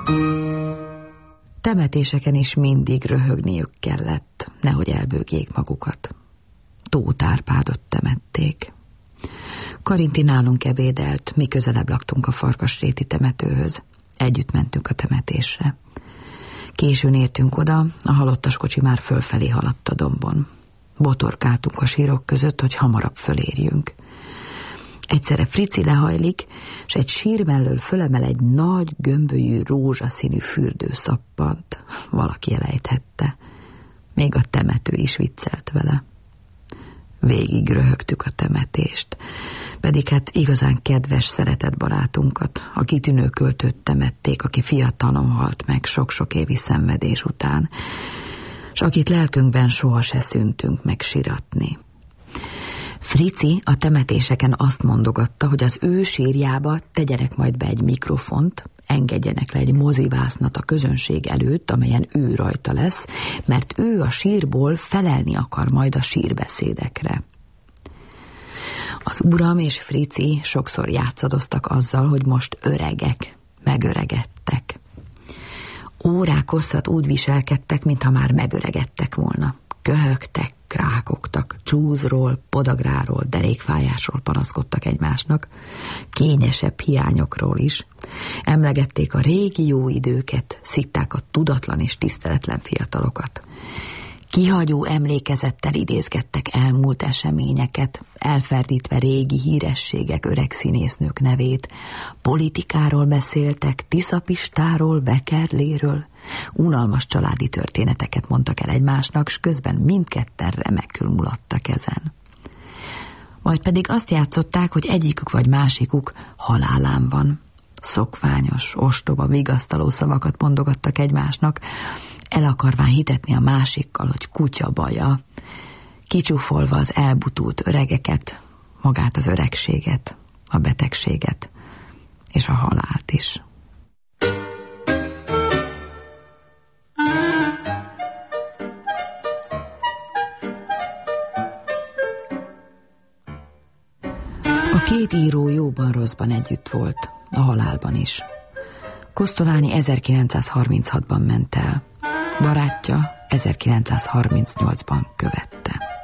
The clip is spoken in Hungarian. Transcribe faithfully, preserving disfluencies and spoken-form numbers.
Temetéseken is mindig röhögniük kellett, nehogy elbőgjék magukat. Tóth Árpádot temették. Karinti nálunk ebédelt, mi közelebb laktunk a Farkasréti temetőhöz. Együtt mentünk a temetésre. Későn értünk oda, a halottas kocsi már fölfelé haladt a dombon. Botorkáltunk a sírok között, hogy hamarabb fölérjünk. Egyszerre Frici lehajlik, s egy sír mellől fölemel egy nagy, gömbölyű, rózsaszínű fürdő szappant. Valaki elejthette. Még a temető is viccelt vele. Végig röhögtük a temetést. Pedig hát igazán kedves, szeretett barátunkat, a kitűnő költőt temették, aki fiatalon halt meg sok-sok évi szenvedés után, s akit lelkünkben soha se szűntünk meg siratni. Frici a temetéseken azt mondogatta, hogy az ő sírjába tegyenek majd be egy mikrofont, engedjenek le egy mozivásznat a közönség előtt, amelyen ő rajta lesz, mert ő a sírból felelni akar majd a sírbeszédekre. Az uram és Frici sokszor játszadoztak azzal, hogy most öregek, megöregedtek. Órák hosszat úgy viselkedtek, mintha már megöregedtek volna. Köhögtek, krákogtak, csúzról, podagráról, derékfájásról panaszkodtak egymásnak, kényesebb hiányokról is. Emlegették a régi jó időket, szitták a tudatlan és tiszteletlen fiatalokat. Kihagyó emlékezettel idézgettek elmúlt eseményeket, elferdítve régi hírességek, öreg színésznők nevét. Politikáról beszéltek, Tiszapistáról, Vekerléről. Unalmas családi történeteket mondtak el egymásnak, s közben mindketten remekül mulattak ezen. Vagy pedig azt játszották, hogy egyikük vagy másikuk halálán van. Szokványos, ostoba, vigasztaló szavakat mondogattak egymásnak, el akarván hitetni a másikkal, hogy kutya baja, kicsúfolva az elbutult öregeket, magát az öregséget, a betegséget és a halált is. A két író jóban-rosszban együtt volt, a halálban is. Kosztolányi ezerkilencszázharminchatban ment el, barátja ezerkilencszázharmincnyolcban követte.